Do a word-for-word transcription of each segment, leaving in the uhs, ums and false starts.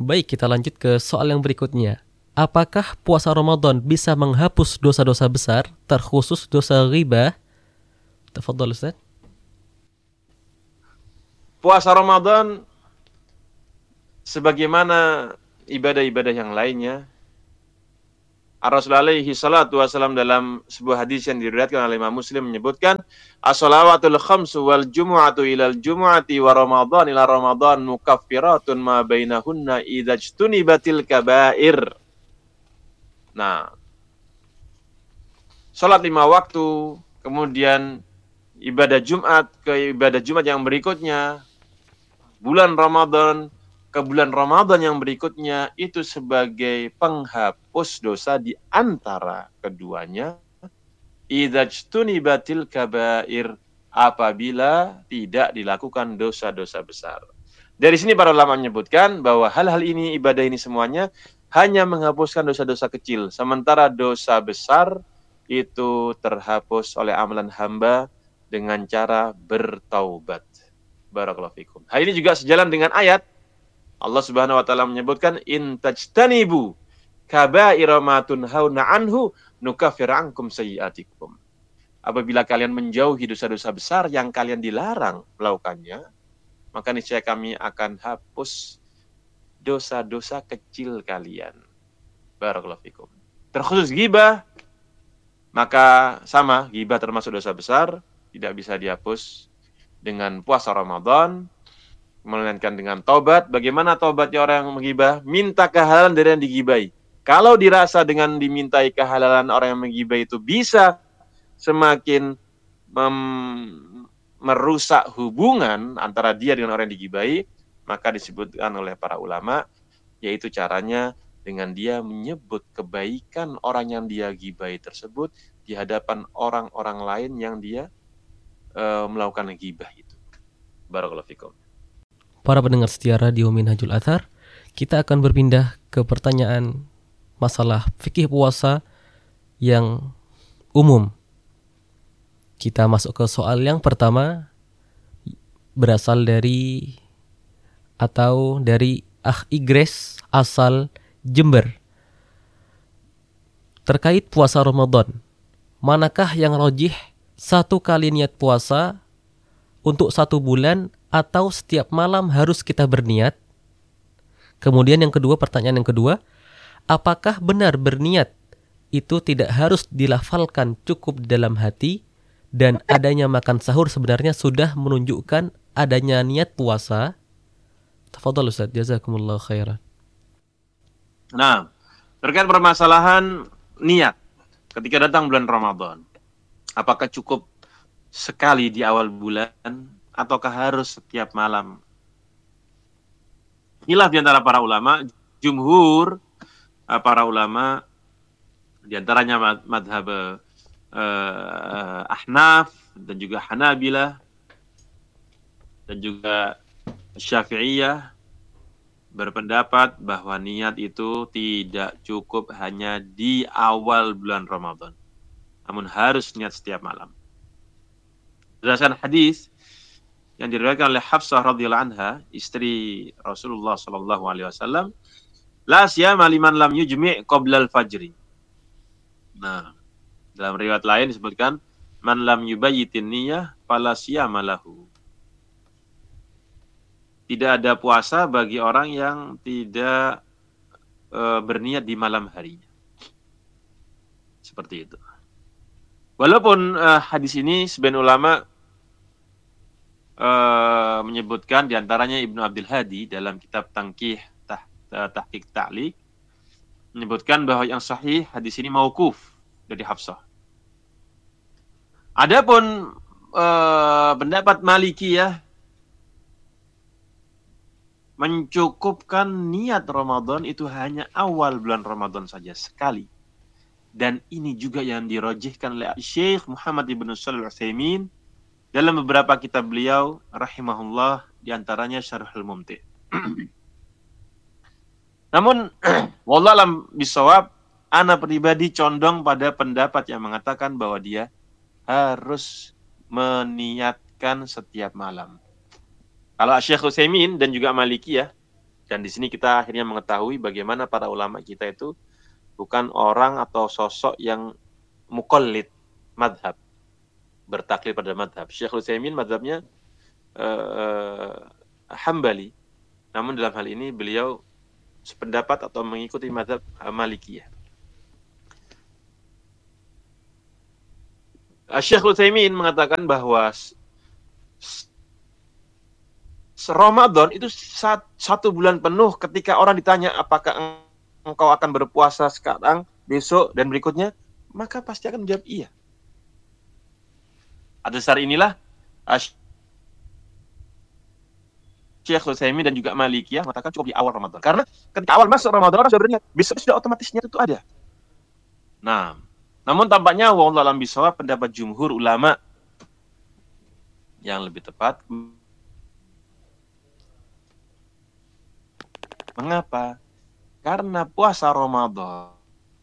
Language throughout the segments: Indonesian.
Baik, kita lanjut ke soal yang berikutnya. Apakah puasa Ramadan bisa menghapus dosa-dosa besar, terkhusus dosa ghibah? Tafadhal Ustaz. Puasa Ramadan sebagaimana ibadah-ibadah yang lainnya, Rasulullah alaihi salatu wasallam dalam sebuah hadis yang diriwayatkan oleh Imam Muslim menyebutkan, as-salawatul khamsu wal jumu'atu ilal jumu'ati wa ramadan ila ramadan mukaffiratun ma bainahunna idza ijtunibatil kaba'ir. Nah, salat lima waktu, kemudian ibadah Jumat ke ibadah Jumat yang berikutnya, bulan Ramadan ke bulan Ramadan yang berikutnya, itu sebagai penghapus dosa di antara keduanya. Idza ijtunibatil kaba'ir, apabila tidak dilakukan dosa-dosa besar. Dari sini para ulama menyebutkan bahwa hal-hal ini, ibadah ini semuanya hanya menghapuskan dosa-dosa kecil, sementara dosa besar itu terhapus oleh amalan hamba dengan cara bertaubat. Barakallahu fikum. Hal ini juga sejalan dengan ayat Allah Subhanahu wa taala menyebutkan, in tajtanibu kaba'ira ma tunhauna anhu nukaffir ankum sayyi'atikum. Apabila kalian menjauhi dosa-dosa besar yang kalian dilarang melakukannya, maka niscaya kami akan hapus dosa-dosa kecil kalian. Barakallahu fikum. Terkhusus ghibah, maka sama, ghibah termasuk dosa besar, tidak bisa dihapus dengan puasa Ramadan, melainkan dengan taubat. Bagaimana taubatnya orang yang menggibah? Minta kehalalan dari yang digibahi. Kalau dirasa dengan dimintai kehalalan orang yang menggibah itu bisa semakin mem- merusak hubungan antara dia dengan orang yang digibahi, maka disebutkan oleh para ulama, yaitu caranya dengan dia menyebut kebaikan orang yang dia gibahi tersebut di hadapan orang-orang lain yang dia uh, melakukan gibah itu. Barakallahu fikum. Para pendengar setia Radio Minhajul Athar, kita akan berpindah ke pertanyaan masalah fikih puasa yang umum. Kita masuk ke soal yang pertama, berasal dari atau dari Ah Igres asal Jember. Terkait puasa Ramadan, manakah yang rojih, satu kali niat puasa untuk satu bulan atau setiap malam harus kita berniat? Kemudian yang kedua, pertanyaan yang kedua, apakah benar berniat itu tidak harus dilafalkan, cukup di dalam hati, dan adanya makan sahur sebenarnya sudah menunjukkan adanya niat puasa? Tafadhal Ustaz, jazakumullah khairan. Nah, terkait permasalahan niat ketika datang bulan Ramadan, apakah cukup sekali di awal bulan ataukah harus setiap malam? Khilaf di antara para ulama. Jumhur para ulama, di antaranya madhab uh, Ahnaf dan juga Hanabilah dan juga Syafi'iyah, berpendapat bahwa niat itu tidak cukup hanya di awal bulan Ramadan, namun harus niat setiap malam. Berdasarkan hadis yang diriwayatkan oleh Hafsah radhiyallahu anha, istri Rasulullah sallallahu alaihi wasallam, la siyama liman lam yujmi' qabla al-fajri. Nah, dalam riwayat lain disebutkan, man lam yubayyitin niyyah fala siyama lahu. Tidak ada puasa bagi orang yang tidak e, berniat di malam harinya. Seperti itu. Walaupun e, hadis ini sebagian ulama Uh, menyebutkan, diantaranya Ibnu Abdul Hadi dalam kitab Tangkih tah, Tahqiq Ta'liq menyebutkan bahwa yang sahih hadis ini mauquf dari Hafsah. Adapun uh, pendapat Malikiyah mencukupkan niat Ramadan itu hanya awal bulan Ramadan saja sekali. Dan ini juga yang dirojihkan oleh Syekh Muhammad ibn Shalih Al-Utsaimin dalam beberapa kitab beliau, rahimahullah, diantaranya Syarhul Mumti'. Namun, wallahualam bisawab, ana pribadi condong pada pendapat yang mengatakan bahwa dia harus meniatkan setiap malam. Kalau Syekh Utsaimin dan juga Malikiyah, Dan di sini kita akhirnya mengetahui bagaimana para ulama kita itu bukan orang atau sosok yang muqallid madhab, bertaklid pada madhab. Syekhul Utsaimin madhabnya uh, Hambali, namun dalam hal ini beliau sependapat atau mengikuti madhab Malikiyah. Syekhul Utsaimin mengatakan bahwa Ramadan itu satu bulan penuh. Ketika orang ditanya apakah engkau akan berpuasa sekarang, besok, dan berikutnya, maka pasti akan menjawab iya. Atas dasar inilah Syekh Utsaimin dan juga Malikiyah mengatakan cukup di awal Ramadan. Karena ketika awal masuk Ramadan orang sudah berniat, besok sudah otomatis niat itu ada. Nah, namun tampaknya wallahu a'lam bishawab pendapat jumhur ulama yang lebih tepat. Mengapa? Karena puasa Ramadan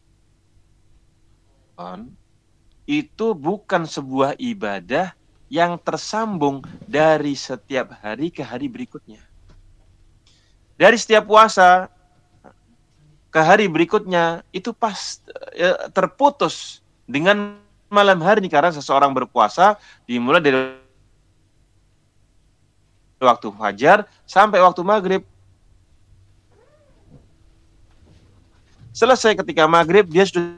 itu bukan sebuah ibadah yang tersambung dari setiap hari ke hari berikutnya. Dari setiap puasa ke hari berikutnya itu pas ya, terputus dengan malam hari ini, karena seseorang berpuasa dimulai dari waktu fajar sampai waktu maghrib. Selesai ketika maghrib, dia sudah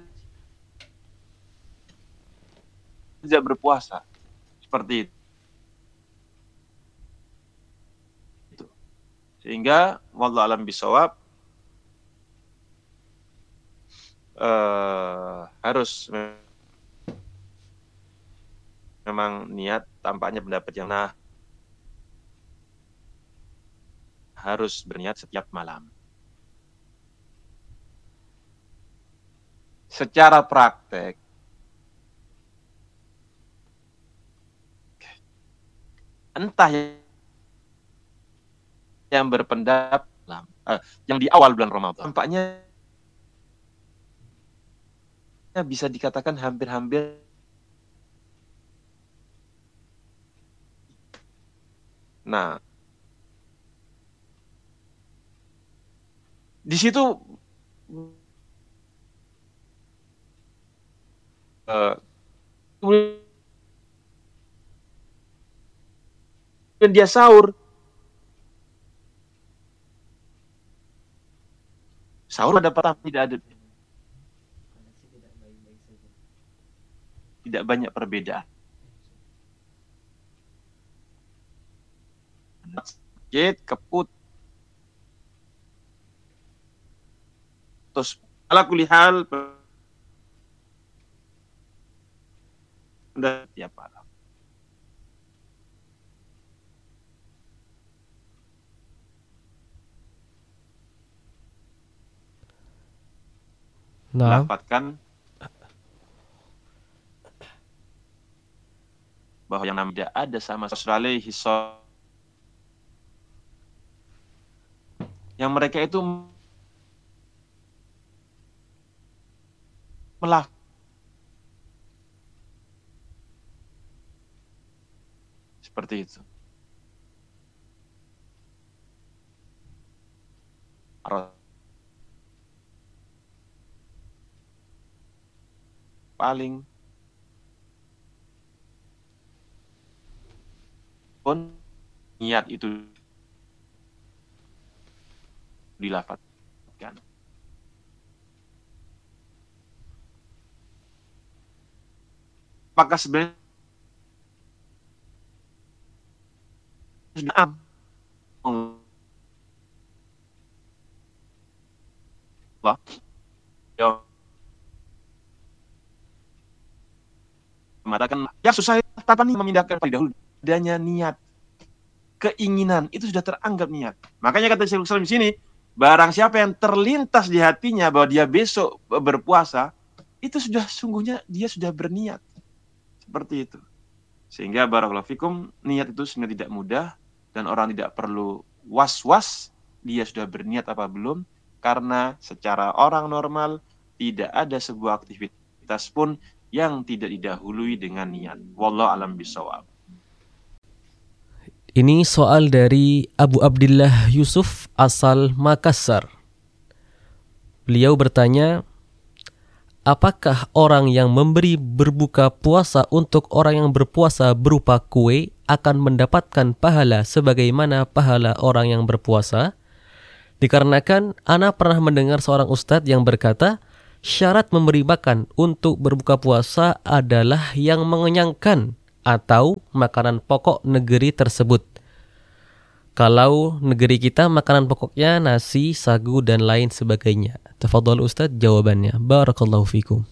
tidak berpuasa. Seperti itu. Sehingga wallahu a'lam bishawab uh, harus memang niat, tampaknya pendapat yang nah harus berniat setiap malam. Secara praktek, entah yang berpendapat uh, yang di awal bulan Ramadan, tampaknya bisa dikatakan hampir-hampir nah di situ uh, kemudian dia sahur. Sahur ada apa? Tidak ada. Tidak banyak perbedaan. Sakit, keput. Terus ala kulli hal udah tiap malam. Nah, Dapatkan bahwa yang namanya tidak ada sama sekali hisab yang mereka itu melaf seperti itu. Paling pun niat itu dilafadzkan. Apakah sebenarnya sudah Allah ya mengatakan yang susah tanpa nih memindahkan pada dahulu adanya niat, keinginan itu sudah teranggap niat. Makanya kata Syekh Islam di sini, barang siapa yang terlintas di hatinya bahwa dia besok berpuasa, itu sudah sungguhnya dia sudah berniat. Seperti itu. Sehingga barakallahu fikum, niat itu sebenarnya tidak mudah dan orang tidak perlu was-was dia sudah berniat apa belum, karena secara orang normal tidak ada sebuah aktivitas pun yang tidak didahului dengan niat. Wallahu a'lam bishawab. Ini soal dari Abu Abdillah Yusuf asal Makassar. Beliau bertanya, apakah orang yang memberi berbuka puasa untuk orang yang berpuasa berupa kue akan mendapatkan pahala sebagaimana pahala orang yang berpuasa? Dikarenakan ana pernah mendengar seorang ustadz yang berkata, syarat memberi makan untuk berbuka puasa adalah yang mengenyangkan atau makanan pokok negeri tersebut. Kalau negeri kita makanan pokoknya nasi, sagu, dan lain sebagainya. Tafadhol Ustadz jawabannya. Barakallahu fikum.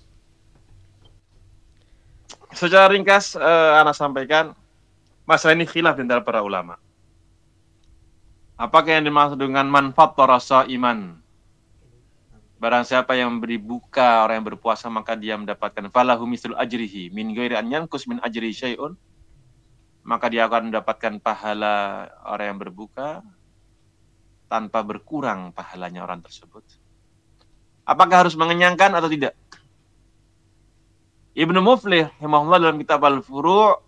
Secara ringkas, uh, ana sampaikan, masalah ini khilaf di antara para ulama. Apakah yang dimaksud dengan manfaat rasa iman? Barang siapa yang memberi buka orang yang berpuasa, maka dia mendapatkan falahu mislu ajrihi min ghairi an yanqus min ajri syai'un. Maka dia akan mendapatkan pahala orang yang berbuka tanpa berkurang pahalanya orang tersebut. Apakah harus mengenyangkan atau tidak? Ibnu Muflih rahimahullah dalam kitab Al-Furu'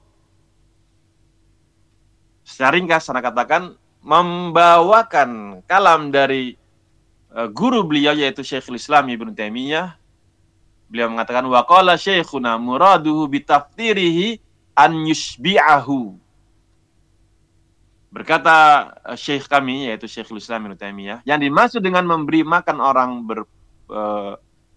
secara ringkas saya katakan membawakan kalam dari uh, guru beliau yaitu Syekhul Islam Ibnu Taimiyah. Beliau mengatakan wa qala syekhuna muraduhu bitafsirihi an yushbi'ahu. Berkata uh, syekh kami yaitu Syekhul Islam Ibnu Taimiyah, yang dimaksud dengan memberi makan orang ber uh,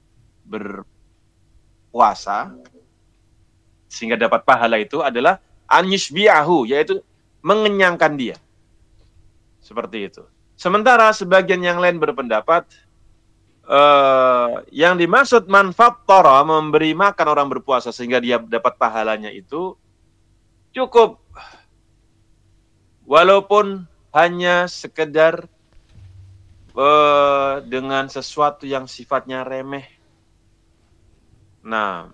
berpuasa sehingga dapat pahala itu adalah an yushbi'ahu, yaitu mengenyangkan dia. Seperti itu. Sementara sebagian yang lain berpendapat uh, yang dimaksud manfattara, memberi makan orang berpuasa sehingga dia dapat pahalanya itu cukup walaupun hanya sekedar uh, dengan sesuatu yang sifatnya remeh. Nah,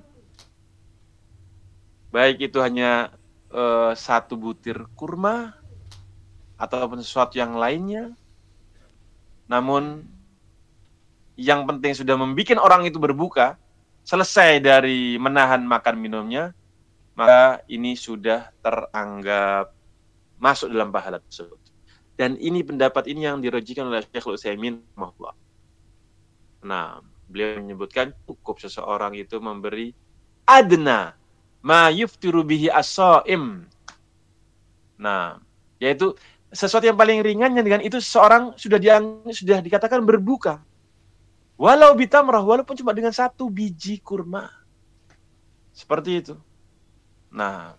baik itu hanya uh, satu butir kurma ataupun sesuatu yang lainnya. Namun yang penting sudah membuat orang itu berbuka, selesai dari menahan makan minumnya, maka ini sudah teranggap masuk dalam pahala tersebut. Dan ini pendapat ini yang dirojikan oleh Syekhul Utsaimin rahimahullah. Nah, beliau menyebutkan cukup seseorang itu memberi adna ma yuftiru bihi as-shaim. Nah, yaitu sesuatu yang paling ringan yang dengan itu seseorang sudah diang, sudah dikatakan berbuka. Walau bitamrah, walaupun cuma dengan satu biji kurma. Seperti itu. Nah,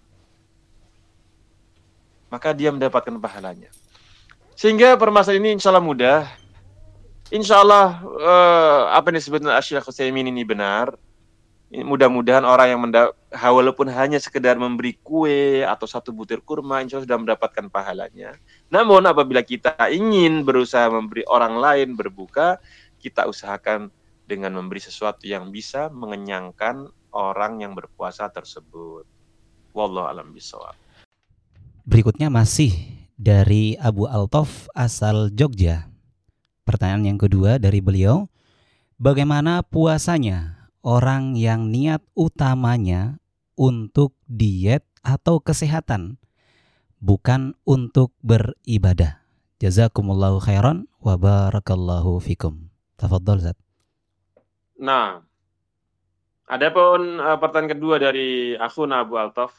maka dia mendapatkan pahalanya. Sehingga permasalahan ini insya Allah mudah. Insya Allah eh, apa yang disebut Syekh Utsaimin ini benar. Mudah-mudahan orang yang mendapat, walaupun hanya sekedar memberi kue atau satu butir kurma, insya Allah sudah mendapatkan pahalanya. Namun apabila kita ingin berusaha memberi orang lain berbuka, kita usahakan dengan memberi sesuatu yang bisa mengenyangkan orang yang berpuasa tersebut. Wallahu a'lam bishawab. Berikutnya masih dari Abu Altof asal Jogja. Pertanyaan yang kedua dari beliau, bagaimana puasanya orang yang niat utamanya untuk diet atau kesehatan, bukan untuk beribadah? Jazakumullahu khairan wa barakallahu fikum. Tafadhol Zat. Nah, adapun uh, pertanyaan kedua dari akhuna Abu Altof,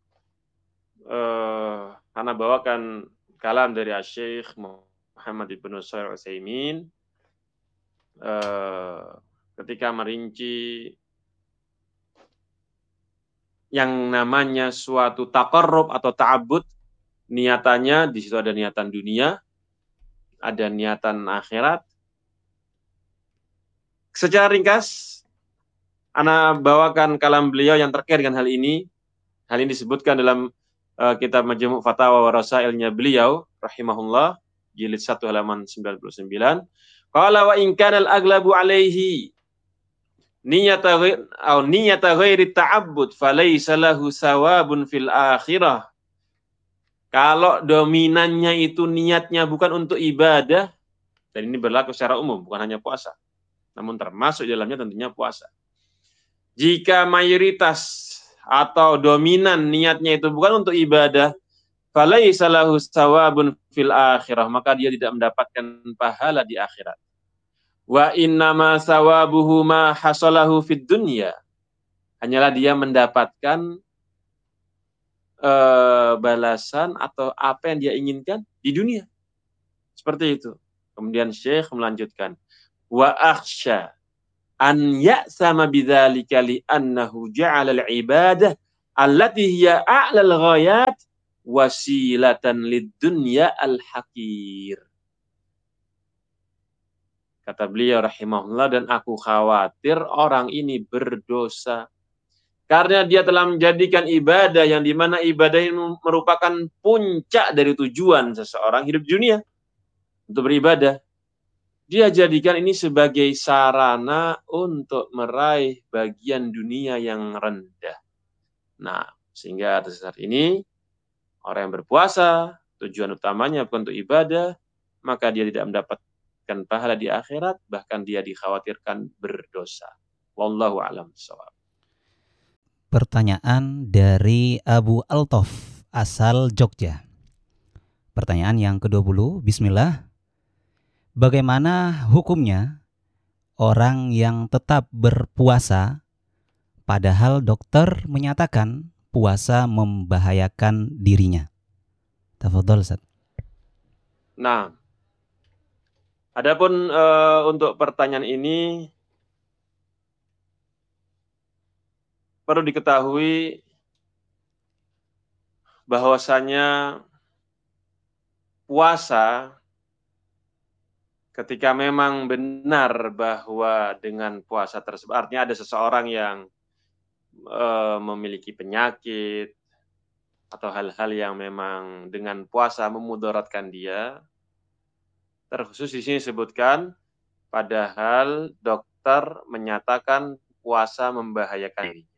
uh, ana bawakan kalam dari Syekh Muhammad ibnu Shalih Al-Utsaimin uh, ketika merinci yang namanya suatu taqarrub atau ta'abbud, niatannya di situ ada niatan dunia, ada niatan akhirat. Secara ringkas, ana bawakan kalam beliau yang terkait dengan hal ini. Hal ini disebutkan dalam uh, kitab Majmu' Fatawa wa Rasailnya beliau rahimahullah, jilid satu halaman sembilan puluh sembilan. Qala wa in kana al-aglabu alaihi niyata atau niyata ghairi ta'abbud falaysa lahu sawabun fil akhirah. Kalau dominannya itu niatnya bukan untuk ibadah, dan ini berlaku secara umum, bukan hanya puasa, namun termasuk dalamnya tentunya puasa. Jika mayoritas atau dominan niatnya itu bukan untuk ibadah, falaisa lahu thawabun fil akhirah, maka dia tidak mendapatkan pahala di akhirat. Wa innama thawabuhu ma hasalahu fid dunya, hanyalah dia mendapatkan uh, balasan atau apa yang dia inginkan di dunia. Seperti itu. Kemudian Syekh melanjutkan, wa akhsha an ya'sama bidzalika li annahu ja'ala al-ibadah allati hiya a'lal ghayat wasilatan lid-dunya al-haqir. Kata beliau rahimahullah, dan aku khawatir orang ini berdosa karena dia telah menjadikan ibadah yang dimana ibadah ini merupakan puncak dari tujuan seseorang hidup dunia untuk beribadah. Dia jadikan ini sebagai sarana untuk meraih bagian dunia yang rendah. Nah, sehingga atas dasar ini, orang yang berpuasa, tujuan utamanya bukan untuk ibadah, maka dia tidak mendapatkan pahala di akhirat, bahkan dia dikhawatirkan berdosa. Wallahu a'lam bishawab. Pertanyaan dari Abu Altof, asal Jogja. Pertanyaan yang kedua puluh, bismillah. Bagaimana hukumnya orang yang tetap berpuasa padahal dokter menyatakan puasa membahayakan dirinya? Tafadhol, Ustaz. Nah, adapun uh, untuk pertanyaan ini perlu diketahui bahwasanya puasa, ketika memang benar bahwa dengan puasa tersebut, artinya ada seseorang yang e, memiliki penyakit atau hal-hal yang memang dengan puasa memudaratkan dia, terkhusus di sini disebutkan, padahal dokter menyatakan puasa membahayakan dirinya.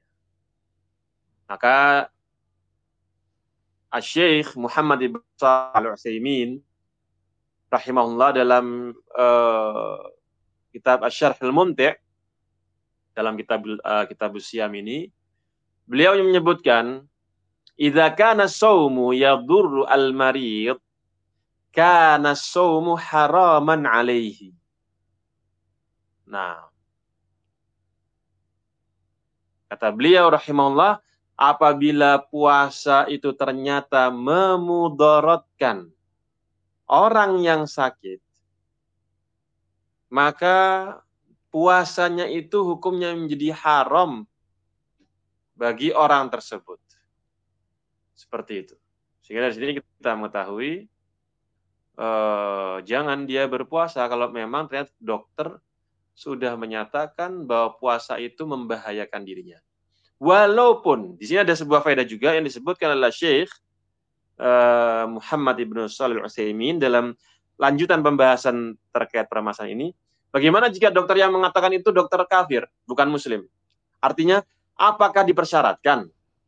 Maka Asy-Syaikh Muhammad ibn Shalih Al-Utsaimin rahimahullah dalam uh, kitab Asy-Syarh Al-Mumti' dalam kitab uh, kitab Siyam ini, beliau menyebutkan, idza kana as-saumu yadurru al-marid kana as-saumu haraman alaihi. Nah, kata beliau rahimahullah, apabila puasa itu ternyata memudaratkan orang yang sakit, maka puasanya itu hukumnya menjadi haram bagi orang tersebut. Seperti itu. Sehingga dari sini kita mengetahui eh, jangan dia berpuasa kalau memang ternyata dokter sudah menyatakan bahwa puasa itu membahayakan dirinya. Walaupun di sini ada sebuah faedah juga yang disebutkan oleh Syekh Uh, Muhammad ibn Shalih Al-Utsaimin dalam lanjutan pembahasan terkait permasalahan ini. Bagaimana jika dokter yang mengatakan itu dokter kafir, bukan muslim? Artinya, apakah dipersyaratkan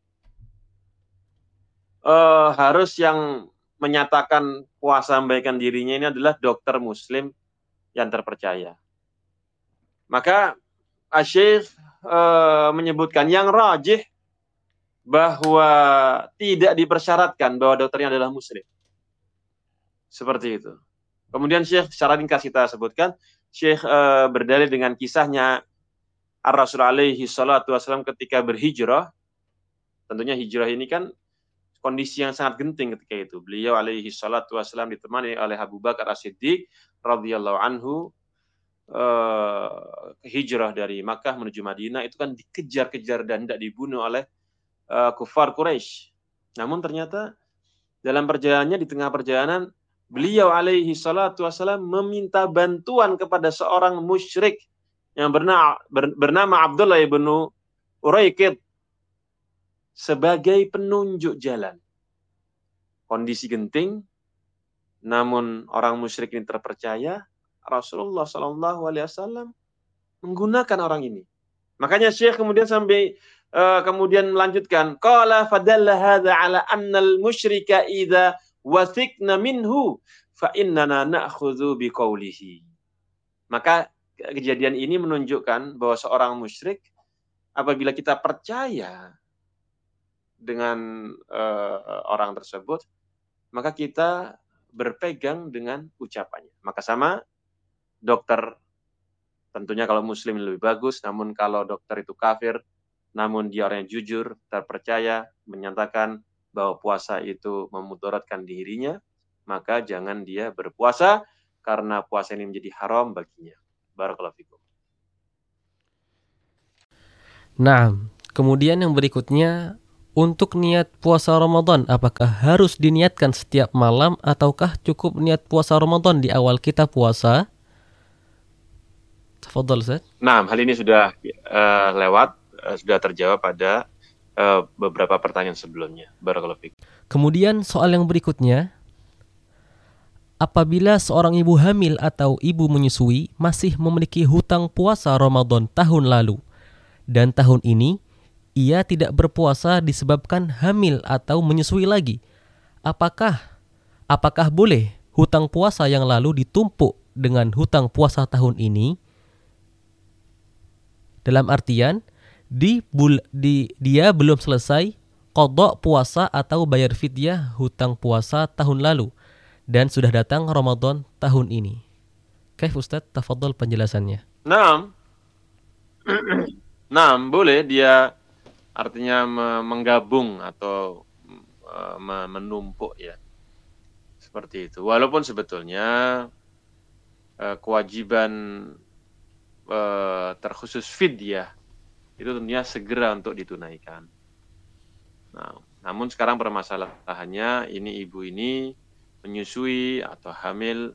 uh, harus yang menyatakan puasa membahayakan dirinya ini adalah dokter muslim yang terpercaya? Maka Asy-Syaikh uh, menyebutkan yang rajih bahwa tidak dipersyaratkan bahwa dokternya adalah muslim. Seperti itu. Kemudian Syekh secara ringkas kita sebutkan, Syekh e, berdalil dengan kisahnya Ar-Rasul alaihi salatu wassalam ketika berhijrah. Tentunya hijrah ini kan kondisi yang sangat genting ketika itu. Beliau alaihi salatu wassalam ditemani oleh Abu Bakar As-Siddiq radhiyallahu anhu, e, hijrah dari Makkah menuju Madinah itu kan dikejar-kejar dan tidak dibunuh oleh Uh, kufar Quraisy. Namun ternyata dalam perjalanannya, di tengah perjalanan, beliau alaihi salatu wassalam meminta bantuan kepada seorang musyrik yang bernama, bernama Abdullah ibn Uraikid sebagai penunjuk jalan. Kondisi genting, namun orang musyrik ini terpercaya, Rasulullah shallallahu alaihi wasallam menggunakan orang ini. Makanya Syekh kemudian sampai Uh, kemudian melanjutkan, qala fadalla hadza ala anna al-musyrika idza wathiqna minhu fa innana na'khudhu biqaulihi. Maka kejadian ini menunjukkan bahwa seorang musyrik apabila kita percaya dengan uh, orang tersebut, maka kita berpegang dengan ucapannya. Maka sama, dokter tentunya kalau muslim lebih bagus, namun kalau dokter itu kafir, namun dia orang yang jujur, terpercaya, menyatakan bahwa puasa itu memudaratkan dirinya, maka jangan dia berpuasa, karena puasa ini menjadi haram baginya. Barakallahu fikum. Nah, kemudian yang berikutnya, untuk niat puasa Ramadan, apakah harus diniatkan setiap malam ataukah cukup niat puasa Ramadan di awal kita puasa? Tafadhal, Ustaz. Nah, hal ini sudah uh, lewat, uh, sudah terjawab pada uh, beberapa pertanyaan sebelumnya. Barakallahu fikum. Kemudian soal yang berikutnya, apabila seorang ibu hamil atau ibu menyusui masih memiliki hutang puasa Ramadan tahun lalu dan tahun ini ia tidak berpuasa disebabkan hamil atau menyusui lagi, apakah apakah boleh hutang puasa yang lalu ditumpuk dengan hutang puasa tahun ini? Dalam artian di, bul, di dia belum selesai qadha puasa atau bayar fidyah hutang puasa tahun lalu dan sudah datang Ramadan tahun ini. Kaif Ustaz, tafadhol penjelasannya. Naam. Naam, boleh dia artinya menggabung atau menumpuk ya. Seperti itu. Walaupun sebetulnya kewajiban terkhusus fidyah itu tentunya segera untuk ditunaikan. Nah, namun sekarang permasalahannya ini ibu ini menyusui atau hamil,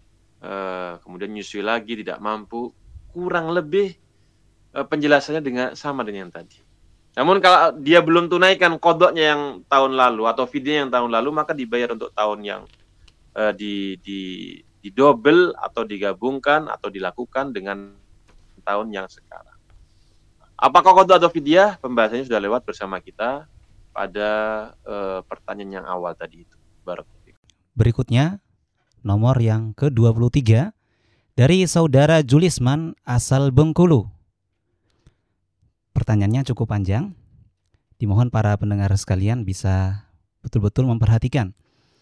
kemudian menyusui lagi tidak mampu, kurang lebih penjelasannya dengan sama dengan yang tadi. Namun kalau dia belum tunaikan qadhanya yang tahun lalu atau fidyah yang tahun lalu, maka dibayar untuk tahun yang uh, di di didobel atau digabungkan atau dilakukan dengan tahun yang sekarang. Apakah qadha atau fidyah? Pembahasannya sudah lewat bersama kita pada uh, pertanyaan yang awal tadi itu. Barakallahu. Berikutnya nomor yang ke dua puluh tiga dari saudara Julisman asal Bengkulu. Pertanyaannya cukup panjang. Dimohon para pendengar sekalian bisa betul-betul memperhatikan.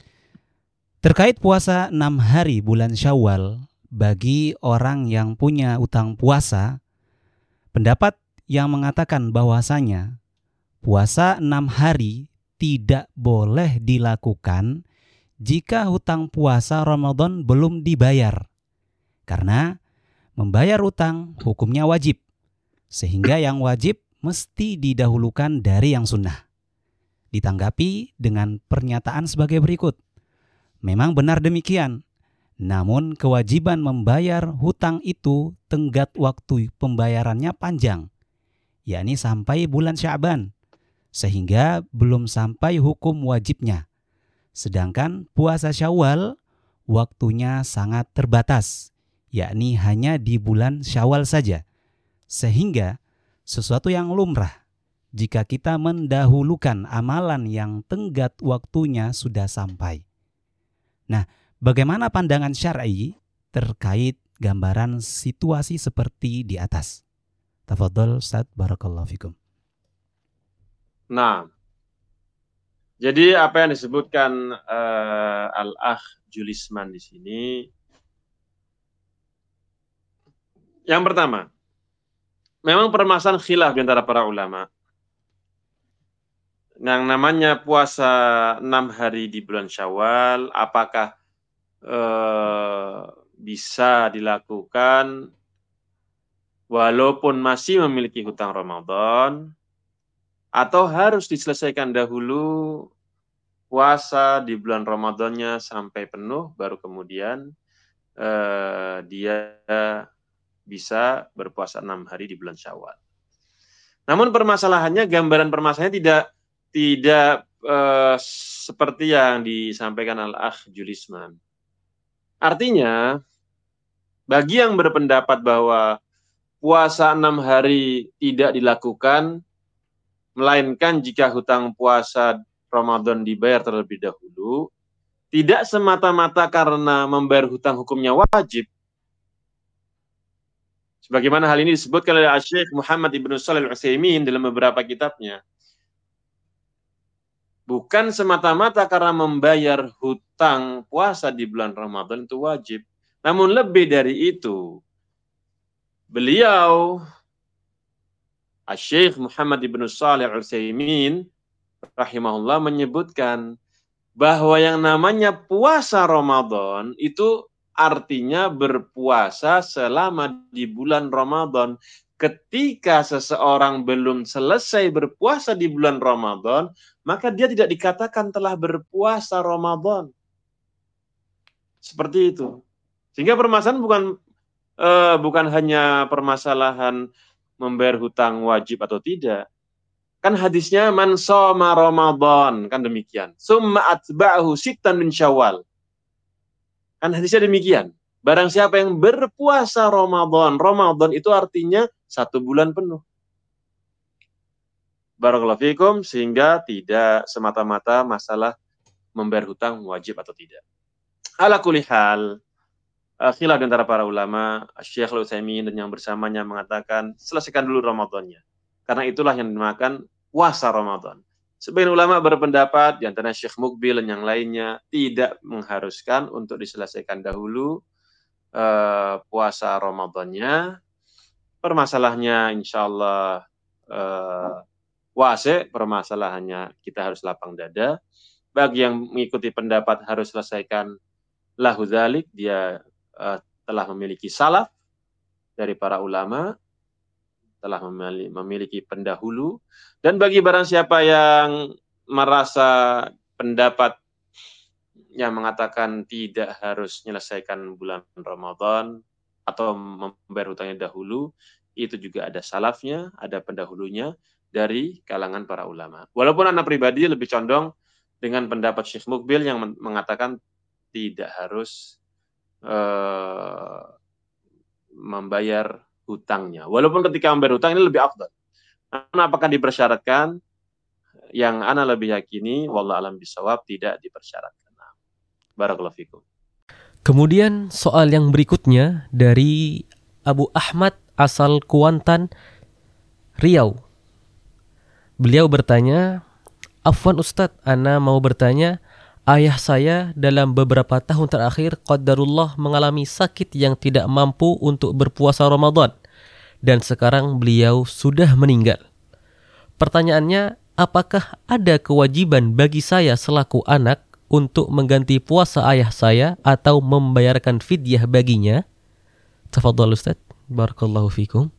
Terkait puasa enam hari bulan Syawal bagi orang yang punya utang puasa, pendapat yang mengatakan bahwasanya puasa enam hari tidak boleh dilakukan jika hutang puasa Ramadan belum dibayar. Karena membayar utang hukumnya wajib. Sehingga yang wajib mesti didahulukan dari yang sunnah. Ditanggapi dengan pernyataan sebagai berikut. Memang benar demikian. Namun kewajiban membayar hutang itu tenggat waktu pembayarannya panjang. Yakni sampai bulan Sya'ban. Sehingga belum sampai hukum wajibnya. Sedangkan puasa Syawal waktunya sangat terbatas. Yakni hanya di bulan Syawal saja. Sehingga sesuatu yang lumrah jika kita mendahulukan amalan yang tenggat waktunya sudah sampai. Nah, bagaimana pandangan syar'i terkait gambaran situasi seperti di atas? Tafadhol Ustaz, barakallahu fikum. Nah, jadi apa yang disebutkan uh, Al-Akh Julisman di sini, yang pertama, memang permasalahan khilaf di antara para ulama. Yang namanya puasa enam hari di bulan Syawal, apakah eh, bisa dilakukan walaupun masih memiliki hutang Ramadan, atau harus diselesaikan dahulu puasa di bulan Ramadannya sampai penuh, baru kemudian eh, dia bisa berpuasa enam hari di bulan Syawal. Namun permasalahannya, gambaran permasalahannya tidak tidak uh, seperti yang disampaikan Al-Akh Julisman. Artinya, bagi yang berpendapat bahwa puasa enam hari tidak dilakukan, melainkan jika hutang puasa Ramadan dibayar terlebih dahulu, tidak semata-mata karena membayar hutang hukumnya wajib. Sebagaimana hal ini disebutkan oleh Syekh Muhammad ibnu Shalih Al-Utsaimin dalam beberapa kitabnya. bukan semata-mata karena membayar hutang puasa di bulan Ramadan itu wajib. Namun lebih dari itu, beliau Asy-Syaikh Muhammad ibn Shalih Al-Utsaimin rahimahullah menyebutkan bahwa yang namanya puasa Ramadan itu artinya berpuasa selama di bulan Ramadan. Ketika seseorang belum selesai berpuasa di bulan Ramadan, maka dia tidak dikatakan telah berpuasa Ramadan. Seperti itu. Sehingga permasalahan bukan uh, bukan hanya permasalahan membayar hutang wajib atau tidak. Kan hadisnya man shoma Ramadan, kan demikian. Summa atba'ahu sittan min Syawal. Kan hadisnya demikian. Barang siapa yang berpuasa Ramadan, Ramadan itu artinya satu bulan penuh. Barakallahu fikum, sehingga tidak semata-mata masalah membayar hutang wajib atau tidak. Ala kulli hal, khilaf di antara para ulama, Syekh Al-Utsaimin dan yang bersamanya mengatakan selesaikan dulu Ramadannya. Karena itulah yang dinamakan puasa Ramadan. Sebagian ulama berpendapat, di antara Syekh Mukbil dan yang lainnya, tidak mengharuskan untuk diselesaikan dahulu Uh, puasa Ramadannya. Permasalahannya insyaallah uh, wase, permasalahannya kita harus lapang dada. Bagi yang mengikuti pendapat harus selesaikan lahu dzalik, dia uh, telah memiliki salaf dari para ulama, telah memiliki pendahulu. Dan bagi barang siapa yang merasa pendapat yang mengatakan tidak harus menyelesaikan bulan Ramadan atau membayar hutangnya dahulu, itu juga ada salafnya, ada pendahulunya dari kalangan para ulama. Walaupun anak pribadi lebih condong dengan pendapat Syekh Mukbil yang mengatakan tidak harus uh, membayar hutangnya. Walaupun ketika membayar hutang ini lebih afdal. Namun apakah dipersyaratkan? Yang ana lebih yakini, wallahu alam bisawab, tidak dipersyaratkan. Barakallahu fikum. Kemudian soal yang berikutnya dari Abu Ahmad asal Kuantan, Riau. Beliau bertanya, "Afwan Ustadz, ana mau bertanya, ayah saya dalam beberapa tahun terakhir qadarullah mengalami sakit yang tidak mampu untuk berpuasa Ramadan dan sekarang beliau sudah meninggal. Pertanyaannya, apakah ada kewajiban bagi saya selaku anak untuk mengganti puasa ayah saya atau membayarkan fidyah baginya?" Tafadhal Ustaz. Barakallahu fikum.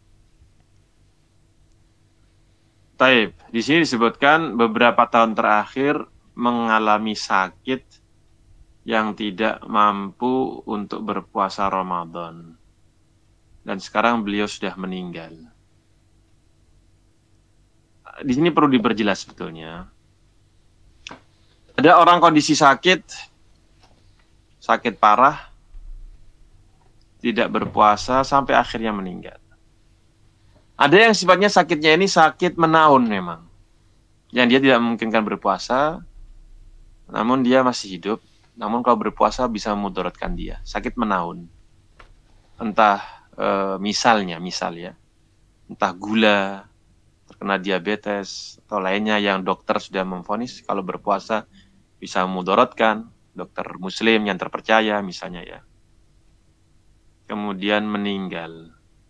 Taib, di sini disebutkan beberapa tahun terakhir mengalami sakit yang tidak mampu untuk berpuasa Ramadan. Dan sekarang beliau sudah meninggal. Di sini perlu diperjelas sebetulnya. Ada orang kondisi sakit, sakit parah, tidak berpuasa sampai akhirnya meninggal. Ada yang sifatnya sakitnya ini sakit menaun memang. Yang dia tidak memungkinkan berpuasa, namun dia masih hidup. Namun kalau berpuasa bisa memudaratkan dia. Sakit menaun. Entah e, misalnya, misal ya, entah gula, terkena diabetes, atau lainnya yang dokter sudah memvonis kalau berpuasa bisa memudaratkan, dokter muslim yang terpercaya misalnya ya. Kemudian meninggal.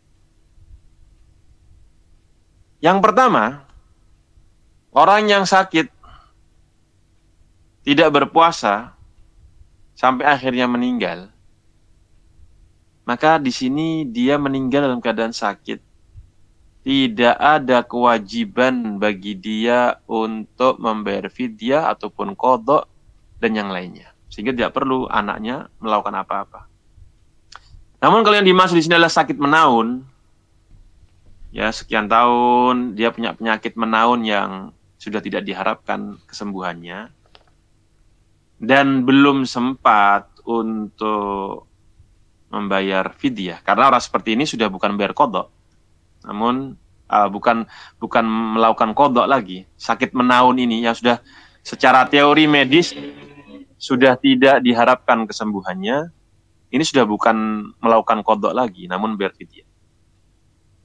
Yang pertama, orang yang sakit tidak berpuasa sampai akhirnya meninggal, maka di sini dia meninggal dalam keadaan sakit. Tidak ada kewajiban bagi dia untuk membayar fidyah ataupun qadha dan yang lainnya. Sehingga tidak perlu anaknya melakukan apa-apa. Namun kalau yang dimaksud di sini adalah sakit menaun, ya sekian tahun dia punya penyakit menaun yang sudah tidak diharapkan kesembuhannya dan belum sempat untuk membayar fidyah. Karena orang seperti ini sudah bukan bayar qadha. Namun uh, bukan bukan melakukan qadha lagi. Sakit menaun ini yang sudah secara teori medis sudah tidak diharapkan kesembuhannya. Ini sudah bukan melakukan qadha lagi, namun bayar fidyah.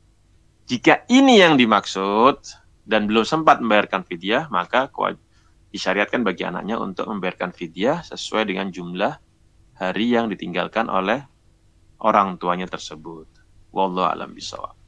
Jika ini yang dimaksud dan belum sempat membayarkan fidyah, maka disyariatkan bagi anaknya untuk membayarkan fidyah sesuai dengan jumlah hari yang ditinggalkan oleh orang tuanya tersebut. Wallahu a'lam bishawab.